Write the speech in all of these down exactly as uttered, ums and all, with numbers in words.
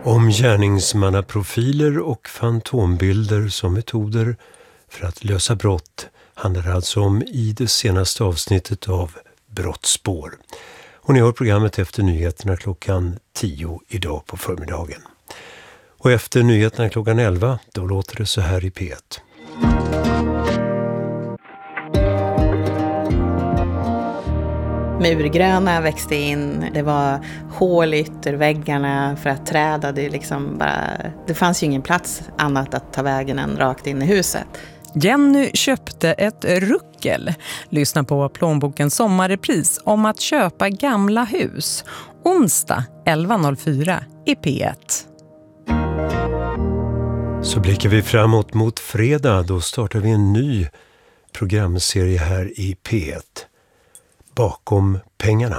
Om gärningsmannaprofiler och fantombilder som metoder för att lösa brott handlar det alltså om i det senaste avsnittet av Brottsspår. Och ni hör programmet efter nyheterna klockan tio idag på förmiddagen. Och efter nyheterna klockan elva, då låter det så här i P ett. Murgröna växte in, det var hål i ytterväggarna för att träda, det, liksom bara, det fanns ju ingen plats annat att ta vägen än rakt in i huset. Jenny köpte ett ruckel. Lyssna på plånbokens sommarrepris om att köpa gamla hus. Onsdag elva noll fyra i P ett. Så blickar vi framåt mot fredag, då startar vi en ny programserie här i P ett. Bakom pengarna.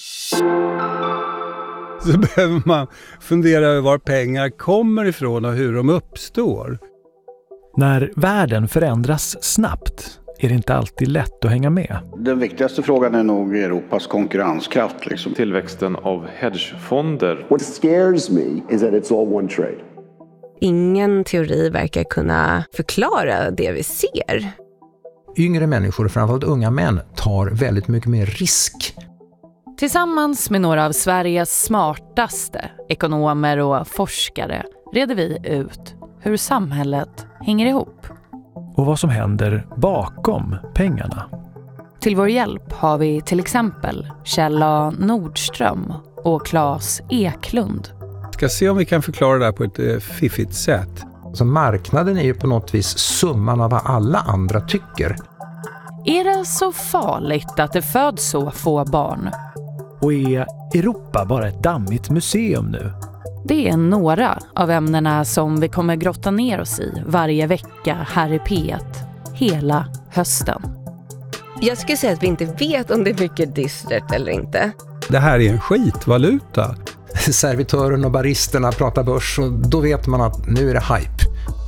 Så behöver man fundera över var pengar kommer ifrån och hur de uppstår. När världen förändras snabbt är det inte alltid lätt att hänga med. Den viktigaste frågan är nog Europas konkurrenskraft. Liksom. Tillväxten av hedgefonder. What scares me is that it's all one trade. Ingen teori verkar kunna förklara det vi ser. Yngre människor, framförallt unga män, tar väldigt mycket mer risk. Tillsammans med några av Sveriges smartaste ekonomer och forskare reder vi ut hur samhället hänger ihop. Och vad som händer bakom pengarna. Till vår hjälp har vi till exempel Kjell A. Nordström och Claes Eklund. Vi ska se om vi kan förklara det här på ett eh, fiffigt sätt. Så marknaden är ju på något vis summan av vad alla andra tycker. Är det så farligt att det föds så få barn? Och är Europa bara ett dammigt museum nu? Det är några av ämnena som vi kommer grotta ner oss i varje vecka här i P ett hela hösten. Jag skulle säga att vi inte vet om det är mycket dystert eller inte. Det här är en skitvaluta. Servitören och baristerna pratar börs och då vet man att nu är det hype.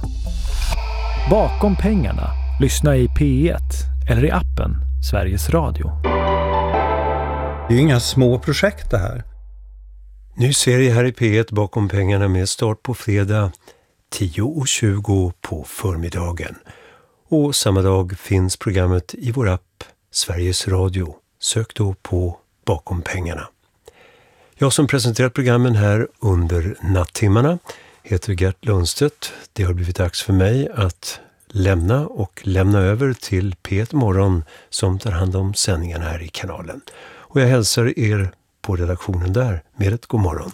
Bakom pengarna. Lyssna i P ett eller i appen Sveriges Radio. Det är ju inga små projekt det här. Ny serie här i P ett Bakom pengarna med start på fredag tio och tjugo på förmiddagen. Och samma dag finns programmet i vår app Sveriges Radio. Sök då på Bakom pengarna. Jag som presenterat programmen här under nattimmarna heter Gert Lundstedt. Det har blivit dags för mig att lämna och lämna över till P ett Morgon som tar hand om sändningen här i kanalen. Och jag hälsar er på redaktionen där med ett god morgon.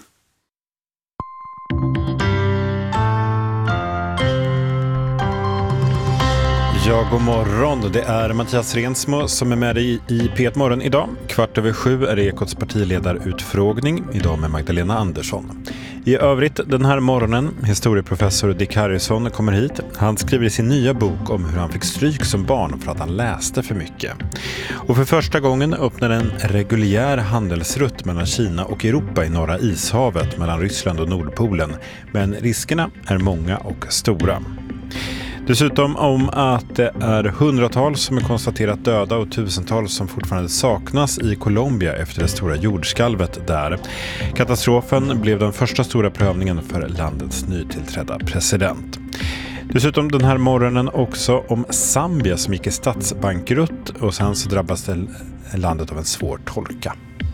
Ja, god morgon. Det är Mattias Rensmo som är med dig i P ett Morgon idag. Kvart över sju är det Ekots partiledarutfrågning, idag med Magdalena Andersson. I övrigt den här morgonen, historieprofessor Dick Harrison kommer hit. Han skriver i sin nya bok om hur han fick stryk som barn för att han läste för mycket. Och för första gången öppnar en reguljär handelsrutt mellan Kina och Europa i norra ishavet mellan Ryssland och Nordpolen. Men riskerna är många och stora. Dessutom om att det är hundratals som är konstaterat döda och tusentals som fortfarande saknas i Colombia efter det stora jordskalvet där. Katastrofen blev den första stora prövningen för landets nytillträdda president. Dessutom den här morgonen också om Zambia som gick i statsbankrutt och sen så drabbas det landet av en svår torka.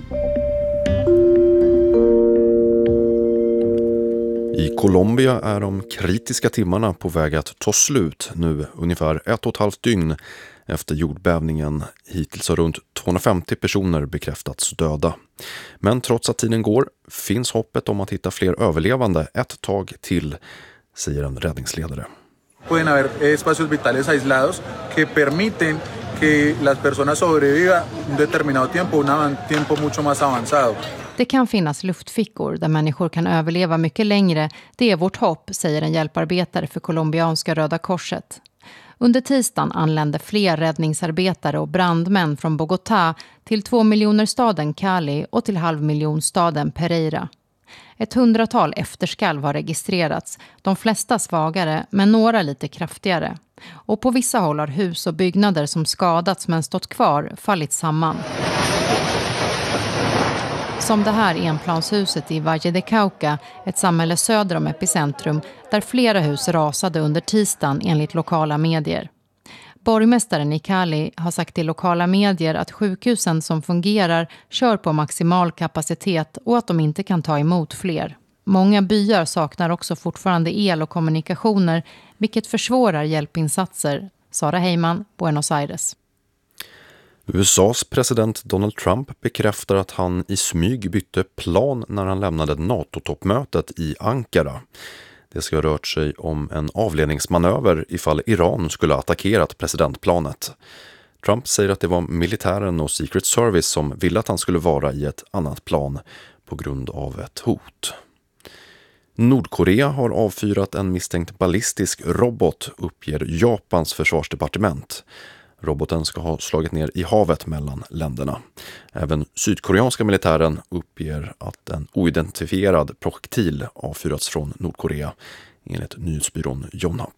I Colombia är de kritiska timmarna på väg att ta slut nu ungefär ett och ett halvt dygn efter jordbävningen. Hittills har runt tvåhundrafemtio personer bekräftats döda. Men trots att tiden går finns hoppet om att hitta fler överlevande ett tag till, säger en räddningsledare. Pueden haber espacios vitales aislados que permiten que las personas sobrevivan un determinado tiempo, un tiempo mucho más avanzado. Det kan finnas luftfickor där människor kan överleva mycket längre. Det är vårt hopp, säger en hjälparbetare för colombianska Röda Korset. Under tisdagen anlände fler räddningsarbetare och brandmän från Bogotá till tvåmiljonerstaden Cali och till halvmiljonstaden Pereira. Ett hundratal efterskalv har registrerats, de flesta svagare men några lite kraftigare. Och på vissa håll har hus och byggnader som skadats men stått kvar fallit samman. Som det här enplanshuset i Valle de Cauca, ett samhälle söder om epicentrum, där flera hus rasade under tisdagen enligt lokala medier. Borgmästaren i Cali har sagt till lokala medier att sjukhusen som fungerar kör på maximal kapacitet och att de inte kan ta emot fler. Många byar saknar också fortfarande el och kommunikationer, vilket försvårar hjälpinsatser. Sara Heyman, Buenos Aires. U S A:s president Donald Trump bekräftar att han i smyg bytte plan när han lämnade NATO-toppmötet i Ankara. Det ska ha rört sig om en avledningsmanöver ifall Iran skulle ha attackerat presidentplanet. Trump säger att det var militären och Secret Service som ville att han skulle vara i ett annat plan på grund av ett hot. Nordkorea har avfyrat en misstänkt ballistisk robot, uppger Japans försvarsdepartement. Roboten ska ha slagit ner i havet mellan länderna. Även sydkoreanska militären uppger att en oidentifierad projektil avfyrats från Nordkorea, enligt nyhetsbyrån Yonhap.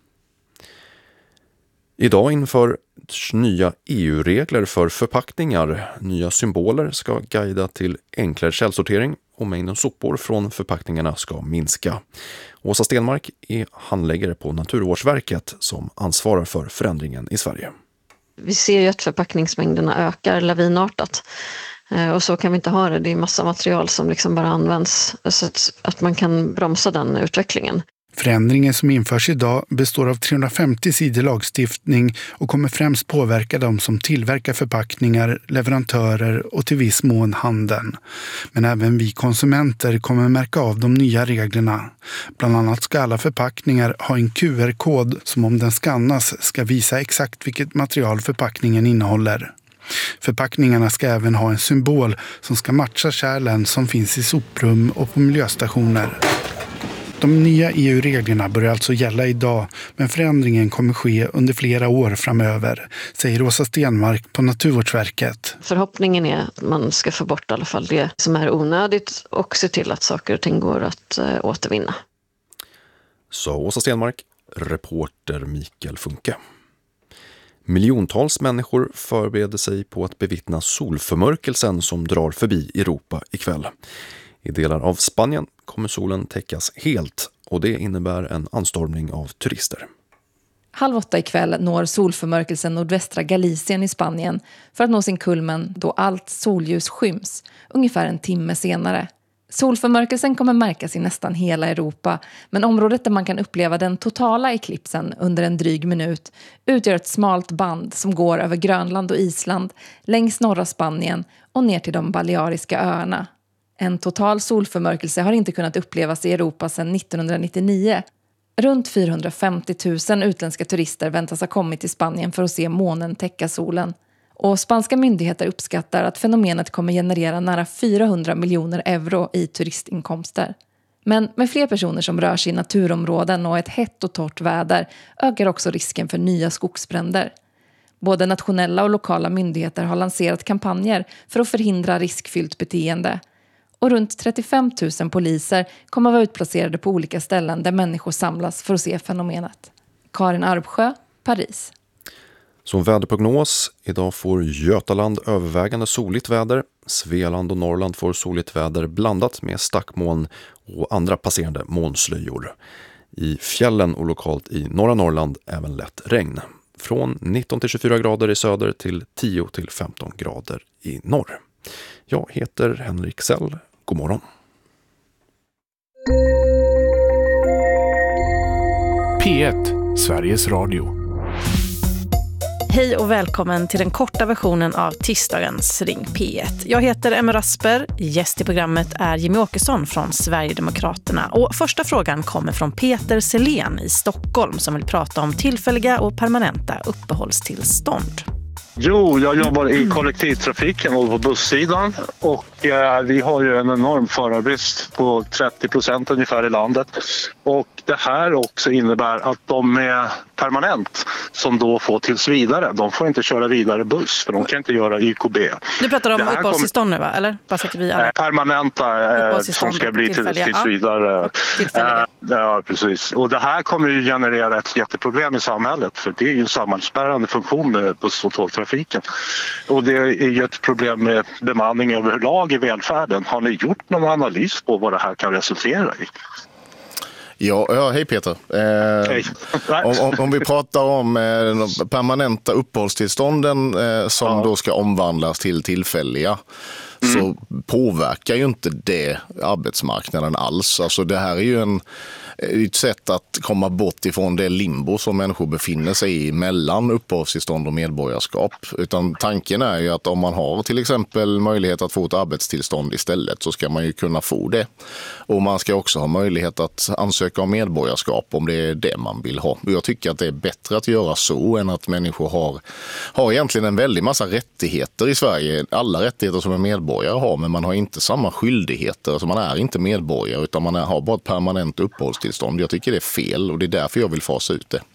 Idag inför nya E U-regler för förpackningar. Nya symboler ska guida till enklare källsortering och mängden sopor från förpackningarna ska minska. Åsa Stenmark är handläggare på Naturvårdsverket som ansvarar för förändringen i Sverige. Vi ser ju att förpackningsmängderna ökar lavinartat. Och så kan vi inte ha det. Det är massa material som liksom bara används så att, att man kan bromsa den utvecklingen. Förändringen som införs idag består av trehundrafemtio sidor lagstiftning och kommer främst påverka de som tillverkar förpackningar, leverantörer och till viss mån handeln. Men även vi konsumenter kommer märka av de nya reglerna. Bland annat ska alla förpackningar ha en Q R-kod som om den skannas ska visa exakt vilket material förpackningen innehåller. Förpackningarna ska även ha en symbol som ska matcha kärlen som finns i soprum och på miljöstationer. De nya E U-reglerna börjar alltså gälla idag, men förändringen kommer ske under flera år framöver, säger Åsa Stenmark på Naturvårdsverket. Förhoppningen är att man ska få bort i alla fall det som är onödigt och se till att saker och ting går att äh, återvinna. Så Åsa Stenmark, reporter Mikael Funke. Miljontals människor förbereder sig på att bevittna solförmörkelsen som drar förbi Europa ikväll. I delar av Spanien kommer solen täckas helt och det innebär en anstormning av turister. Halv åtta ikväll når solförmörkelsen nordvästra Galicien i Spanien för att nå sin kulmen då allt solljus skyms, ungefär en timme senare. Solförmörkelsen kommer märkas i nästan hela Europa, men området där man kan uppleva den totala eklipsen under en dryg minut utgör ett smalt band som går över Grönland och Island, längs norra Spanien och ner till de Baleariska öarna. En total solförmörkelse har inte kunnat upplevas i Europa sedan nittonhundranittionio. Runt fyrahundrafemtio tusen utländska turister väntas ha kommit till Spanien för att se månen täcka solen. Och spanska myndigheter uppskattar att fenomenet kommer generera nära fyrahundra miljoner euro i turistinkomster. Men med fler personer som rör sig i naturområden och ett hett och torrt väder ökar också risken för nya skogsbränder. Både nationella och lokala myndigheter har lanserat kampanjer för att förhindra riskfyllt beteende. Och runt trettiofem tusen poliser kommer att vara utplacerade på olika ställen där människor samlas för att se fenomenet. Karin Arbsjö, Paris. Som väderprognos, idag får Götaland övervägande soligt väder. Svealand och Norrland får soligt väder blandat med stackmoln och andra passerande molnslöjor. I fjällen och lokalt i norra Norrland även lätt regn. Från nitton till tjugofyra grader i söder till tio till femton grader i norr. Jag heter Henrik Sell. God morgon. P ett, Sveriges Radio. Hej och välkommen till den korta versionen av tisdagens Ring P ett. Jag heter Emma Rasper, gäst i programmet är Jimmy Åkesson från Sverigedemokraterna. Och första frågan kommer från Peter Selén i Stockholm som vill prata om tillfälliga och permanenta uppehållstillstånd. Jo, jag jobbar i kollektivtrafiken och på bussidan och eh, vi har ju en enorm förarbrist på trettio procent ungefär i landet. Och det här också innebär att de med permanent som då får tills vidare. De får inte köra vidare buss för de kan inte göra Y K B. Du pratar om Det här uppehållstillstånd nu, va? Eller? Bara så att vi alla... Permanenta eh, som ska bli till, tills vidare. Ja. Ja, precis. Och det här kommer ju generera ett jätteproblem i samhället för det är ju en samhällsbärande funktion med buss- och tågtrafiken. Och det är ju ett problem med bemanning överlag i välfärden. Har ni gjort någon analys på vad det här kan resultera i? Ja, ja, hej Peter. Eh, hej. om, om, om vi pratar om eh, permanenta uppehållstillstånden eh, som ja. då ska omvandlas till tillfälliga mm. så påverkar ju inte det arbetsmarknaden alls. Alltså det här är ju en, ett sätt att komma bort ifrån det limbo som människor befinner sig i mellan uppehållstillstånd och medborgarskap. Utan tanken är ju att om man har till exempel möjlighet att få ett arbetstillstånd istället så ska man ju kunna få det. Och man ska också ha möjlighet att ansöka om medborgarskap om det är det man vill ha. Och jag tycker att det är bättre att göra så än att människor har, har egentligen en väldig massa rättigheter i Sverige. Alla rättigheter som en medborgare har, men man har inte samma skyldigheter. Alltså man är inte medborgare utan man är, har bara ett permanent uppehållstillstånd. Jag tycker det är fel och det är därför jag vill fasa ut det.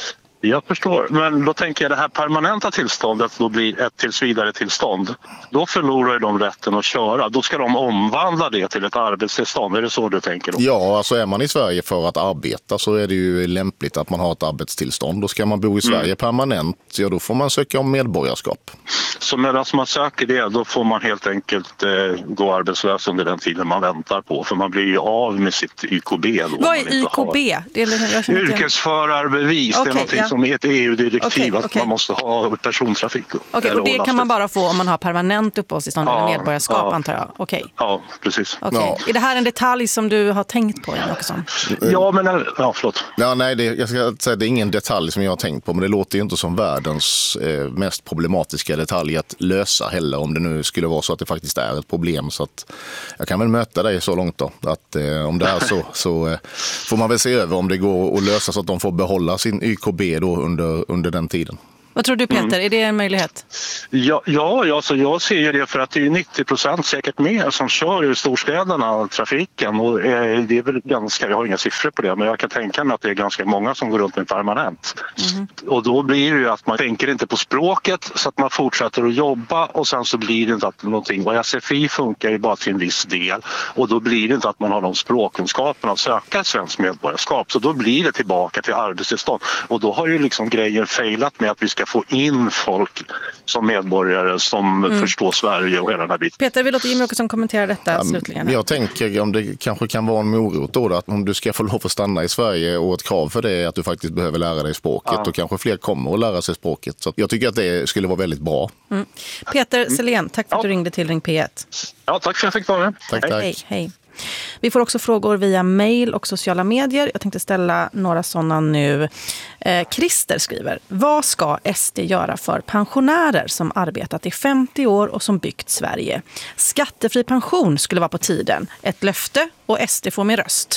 Jag förstår, men då tänker jag det här permanenta tillståndet då blir ett tillsvidare tillstånd. Då förlorar de rätten att köra. Då ska de omvandla det till ett arbetstillstånd. Är det så du tänker då? Ja, alltså är man i Sverige för att arbeta så är det ju lämpligt att man har ett arbetstillstånd. Då ska man bo i Sverige mm. permanent, ja då får man söka om medborgarskap. Så medan man söker det, då får man helt enkelt eh, gå arbetslös under den tiden man väntar på. För man blir ju av med sitt Y K B. Då Vad är Y K B? Det är yrkesförarbevis. Okay, det är någonting ja. som är ett E U-direktiv okay, att okay. man måste ha persontrafik. Okay, och det kan man bara få om man har permanent uppehållstillstånd ja, eller medborgarskap ja. antar jag? Okay. Ja, precis. Okay. Ja. Är det här en detalj som du har tänkt på, Åkesson? Ja, men ja, förlåt. Ja, nej, det, jag ska säga, det är ingen detalj som jag har tänkt på, men det låter ju inte som världens eh, mest problematiska detalj att lösa heller, om det nu skulle vara så att det faktiskt är ett problem. Så att jag kan väl möta dig så långt då, att eh, om det är så, så eh, får man väl se över om det går att lösa så att de får behålla sin Y K B då under, under den tiden. Vad tror du Peter, mm. är det en möjlighet? Ja, ja alltså jag ser ju det för att det är nittio procent säkert mer som kör i storstäderna trafiken och eh, det är väl ganska, jag har inga siffror på det men jag kan tänka mig att det är ganska många som går runt med permanent. Mm. Och då blir det ju att man tänker inte på språket så att man fortsätter att jobba och sen så blir det inte att någonting, och S F I funkar ju bara till en viss del och då blir det inte att man har de språkkunskaperna att söka ett svenskt medborgarskap så då blir det tillbaka till arbetstillstånd och då har ju liksom grejen failat med att vi ska få in folk som medborgare som mm. förstår Sverige och hela den här biten. Peter, vill låta Jimmy också kommentera detta ja, slutligen? Jag tänker om det kanske kan vara en morot då, att om du ska få lov att stanna i Sverige och ett krav för det är att du faktiskt behöver lära dig språket ja. och kanske fler kommer att lära sig språket. Så jag tycker att det skulle vara väldigt bra. Mm. Peter Selén, tack för att du ringde till Ring P ett. Ja, tack för att jag fick vara med. Tack, tack. Hej, hej. Vi får också frågor via mejl och sociala medier. Jag tänkte ställa några sådana nu. Eh, Christer skriver, vad ska S D göra för pensionärer som arbetat i femtio år och som byggt Sverige? Skattefri pension skulle vara på tiden. Ett löfte och S D får med röst.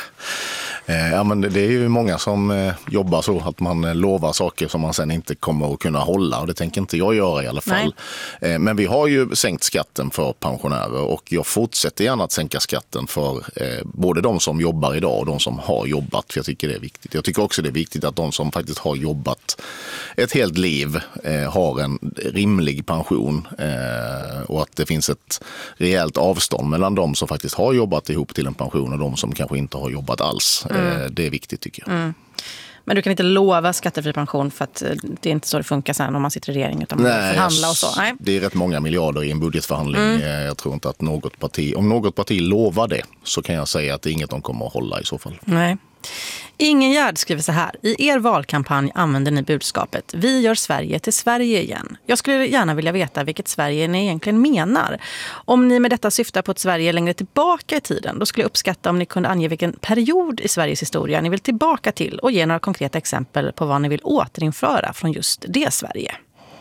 Ja, men det är ju många som jobbar så att man lovar saker som man sen inte kommer att kunna hålla och det tänker inte jag göra i alla fall. Nej. Men vi har ju sänkt skatten för pensionärer och jag fortsätter gärna att sänka skatten för både de som jobbar idag och de som har jobbat, för jag tycker det är viktigt. Jag tycker också det är viktigt att de som faktiskt har jobbat ett helt liv har en rimlig pension och att det finns ett rejält avstånd mellan de som faktiskt har jobbat ihop till en pension och de som kanske inte har jobbat alls. Mm. Det är viktigt tycker jag. Mm. Men du kan inte lova skattefri pension för att det är inte så det funkar sen om man sitter i regering utan man Nej, förhandla och så. Nej. Det är rätt många miljarder i en budgetförhandling. Mm. Jag tror inte att något parti, om något parti lovar det så kan jag säga att det är inget de kommer att hålla i så fall. Nej. Ingen Gärd skriver så här. I er valkampanj använder ni budskapet vi gör Sverige till Sverige igen. Jag skulle gärna vilja veta vilket Sverige ni egentligen menar. Om ni med detta syftar på ett Sverige längre tillbaka i tiden, då skulle jag uppskatta om ni kunde ange vilken period i Sveriges historia ni vill tillbaka till och ge några konkreta exempel på vad ni vill återinföra från just det Sverige.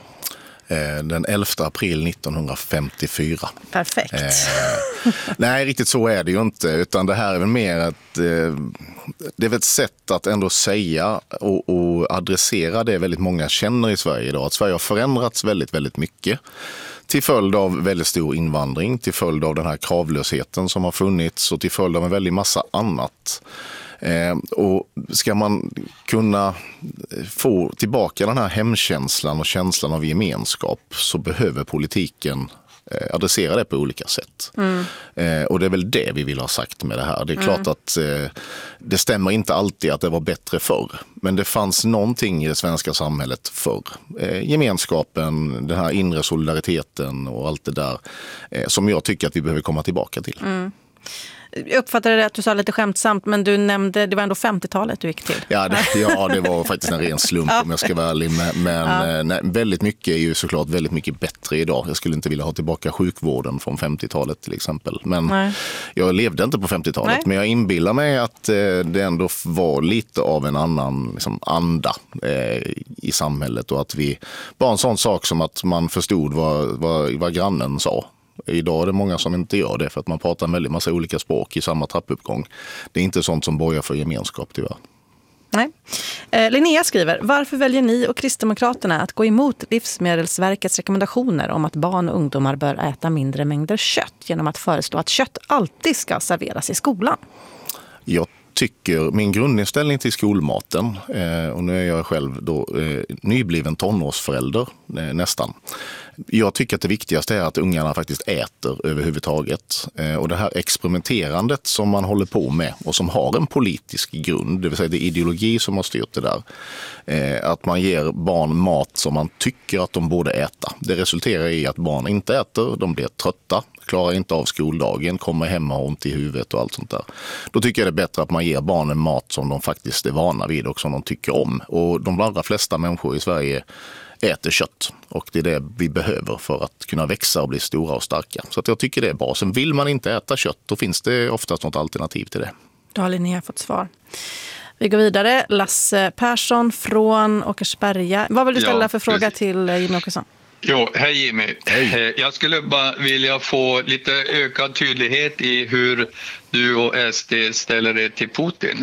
Den elfte april nittonhundrafemtiofyra. Perfekt. Eh, nej, riktigt så är det ju inte. Utan det här är väl mer att eh, det är ett sätt att ändå säga och, och adressera det väldigt många känner i Sverige idag. Att Sverige har förändrats väldigt, väldigt mycket. till följd av väldigt stor invandring, till följd av den här kravlösheten som har funnits och till följd av en väldigt massa annat. Eh, och ska man kunna få tillbaka den här hemkänslan och känslan av gemenskap så behöver politiken eh, adressera det på olika sätt. Mm. Eh, och det är väl det vi vill ha sagt med det här. Det är klart mm. att eh, det stämmer inte alltid att det var bättre förr. Men det fanns någonting i det svenska samhället förr. Eh, gemenskapen, den här inre solidariteten och allt det där eh, som jag tycker att vi behöver komma tillbaka till. Mm. Jag uppfattade att du sa lite skämtsamt, men du nämnde, det var ändå femtiotalet du gick till. Ja, det, ja, det var faktiskt en ren slump om jag ska vara ärlig. Men, men ja. nej, väldigt mycket är ju såklart väldigt mycket bättre idag. Jag skulle inte vilja ha tillbaka sjukvården från femtiotalet till exempel. Men nej. Jag levde inte på femtiotalet. Nej. Men jag inbillar mig att eh, det ändå var lite av en annan liksom, anda eh, i samhället. Och att vi, bara en sån sak som att man förstod vad, vad, vad grannen sa. Idag är det många som inte gör det för att man pratar en väldigt massa olika språk i samma trappuppgång. Det är inte sånt som borgar för gemenskap tyvärr. Nej. Eh, Linnea skriver, varför väljer ni och Kristdemokraterna att gå emot Livsmedelsverkets rekommendationer om att barn och ungdomar bör äta mindre mängder kött genom att föreslå att kött alltid ska serveras i skolan? Jag tycker, min grundinställning till skolmaten, eh, och nu är jag själv då eh, nybliven tonårsförälder eh, nästan. Jag tycker att det viktigaste är att ungarna faktiskt äter överhuvudtaget. Eh, och det här experimenterandet som man håller på med och som har en politisk grund, det vill säga det är ideologi som har styrt det där. Eh, att man ger barn mat som man tycker att de borde äta. Det resulterar i att barn inte äter, de blir trötta, klarar inte av skoldagen, kommer hem och har ont i huvudet och allt sånt där. Då tycker jag det är bättre att man ger barnen mat som de faktiskt är vana vid och som de tycker om. Och de allra flesta människor i Sverige äter kött. Och det är det vi behöver för att kunna växa och bli stora och starka. Så att jag tycker det är bra. Sen vill man inte äta kött, då finns det oftast något alternativ till det. Då har Linnea fått svar. Vi går vidare. Lasse Persson från Åkersberga. Vad vill du ställa ja, för fråga precis. till Jimmy Åkesson? Jo, hej Jimmy. Hej. Jag skulle bara vilja få lite ökad tydlighet i hur du och S D ställer er till Putin.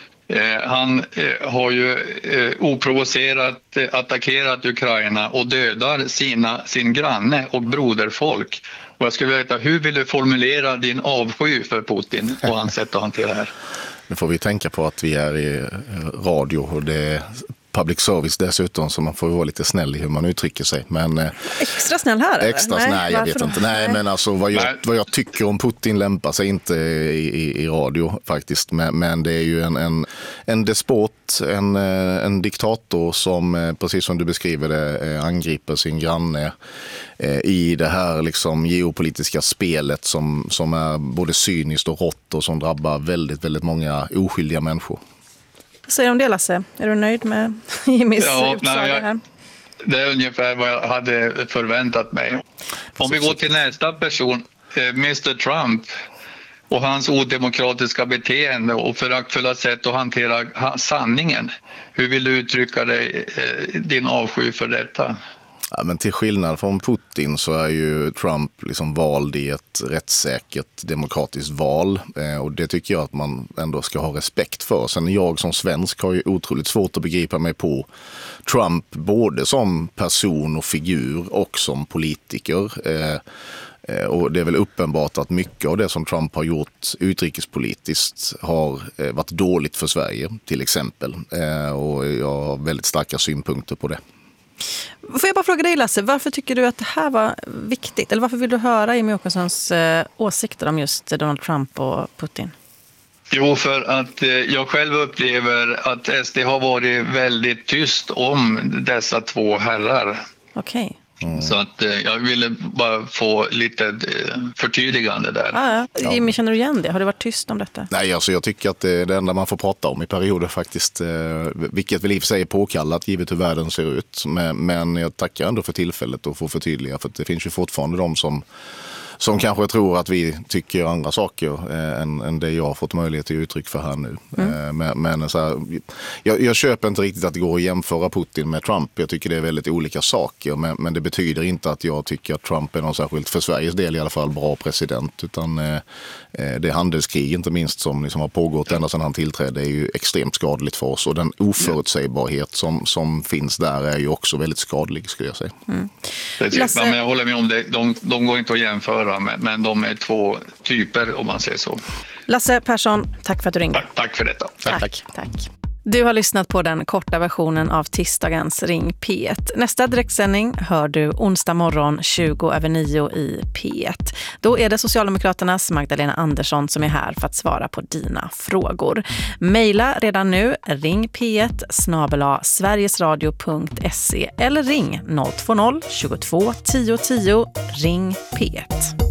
Eh, han eh, har ju eh, oprovocerat eh, attackerat Ukraina och dödar sina, sin granne och broderfolk. Och jag skulle vilja veta, hur vill du formulera din avsky för Putin och hans sätt att hantera det här? Nu får vi tänka på att vi är i radio och det är public service dessutom, så man får vara lite snäll i hur man uttrycker sig. Men, extra snäll här? Extra snäll, nej, jag vet inte. Nej, men alltså vad jag, vad jag tycker om Putin lämpar sig inte i, i, i radio faktiskt. Men, men det är ju en, en, en despot, en, en diktator som, precis som du beskriver det, angriper sin granne i det här liksom geopolitiska spelet som, som är både cyniskt och rått och som drabbar väldigt, väldigt många oskyldiga människor. Vad säger du om det, Lasse? Är du nöjd med Jimmys ja, utsaga här? Det är ungefär vad jag hade förväntat mig. Om vi går till nästa person, mister Trump och hans odemokratiska beteende och föraktfulla sätt att hantera sanningen. Hur vill du uttrycka dig, din avsky för detta? Ja, men till skillnad från Putin så är ju Trump liksom vald i ett rättssäkert demokratiskt val. Eh, och det tycker jag att man ändå ska ha respekt för. Sen jag som svensk har ju otroligt svårt att begripa mig på Trump både som person och figur och som politiker. Eh, eh, och det är väl uppenbart att mycket av det som Trump har gjort utrikespolitiskt har eh, varit dåligt för Sverige till exempel. Eh, och jag har väldigt starka synpunkter på det. Får jag bara fråga dig, Lasse, varför tycker du att det här var viktigt? Eller varför vill du höra Jimmie Åkessons eh, åsikter om just Donald Trump och Putin? Jo, för att eh, jag själv upplever att S D har varit väldigt tyst om dessa två herrar. Okej. Okay. Mm. Så att eh, jag ville bara få lite eh, förtydligande där. Ah, ja. Jimmy, känner du igen det? Har det varit tyst om detta? Nej, alltså jag tycker att det är det enda man får prata om i perioder faktiskt. Eh, vilket väl i och för sig är påkallat givet hur världen ser ut. Men, men jag tackar ändå för tillfället att få förtydliga. För att det finns ju fortfarande de som, som kanske tror att vi tycker andra saker eh, än, än det jag har fått möjlighet till uttryck för här nu. Mm. Eh, men men så här, jag, jag köper inte riktigt att det går att jämföra Putin med Trump. Jag tycker det är väldigt olika saker, men, men det betyder inte att jag tycker att Trump är någon särskilt, för Sveriges del i alla fall, bra president. Utan eh, det handelskrig inte minst som liksom har pågått ända sedan han tillträdde är ju extremt skadligt för oss. Och den oförutsägbarhet som, som finns där är ju också väldigt skadlig, skulle jag säga. Mm. Lasse... Ja, men jag håller med om det. De, de går inte att jämföra, men, men de är två typer om man säger så. Lasse Persson, tack för att du ringde. Tack, tack för detta. Tack, tack. tack. Du har lyssnat på den korta versionen av tisdagens Ring P ett. Nästa direktsändning hör du onsdag morgon tjugo över nio i P ett. Då är det Socialdemokraternas Magdalena Andersson som är här för att svara på dina frågor. Maila redan nu ring p ett snabel-a sverigesradio punkt se eller ring noll två noll tjugotvå tio tio ring P ett.